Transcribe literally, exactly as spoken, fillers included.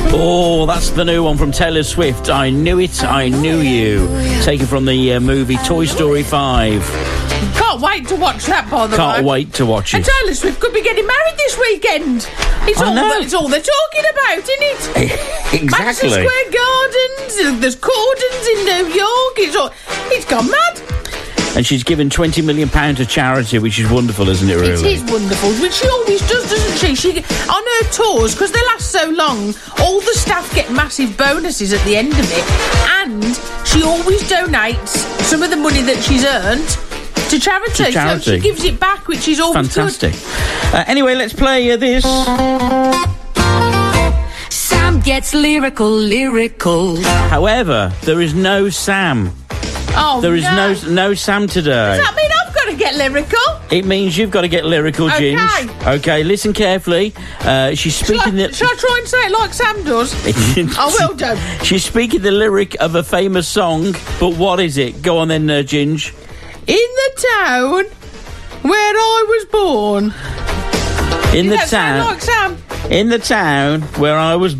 Oh, that's the new one from Taylor Swift. I Knew It, I Knew You. Taken from the uh, movie Toy Story five. Can't wait to watch that, by the way. Can't wait to watch And it. Taylor Swift could be getting married this weekend. It's I all know. it's all they're talking about, isn't it? Exactly. Madison Square Gardens, there's Cordons in New York. It's all, it's gone mad. And she's given twenty million pounds to charity, which is wonderful, isn't it, really? It is wonderful, which she always does, doesn't she? She on her tours, because they last so long, all the staff get massive bonuses at the end of it, and she always donates some of the money that she's earned to charity. To charity. So she gives it back, which is always fantastic. good. Uh, anyway, let's play uh, this. Sam gets lyrical, lyrical. However, there is no Sam. Oh, There is no. no no Sam today. Does that mean I've got to get lyrical? It means you've got to get lyrical, Okay. Ginge. Okay, listen carefully. Uh, she's Shall I, speaking the. shall I try and say it like Sam does? I will do. She's speaking the lyric of a famous song, but what is it? Go on then, uh, Ginge. In the town where I was born. In Does the that sound town. like Sam? In the town where I was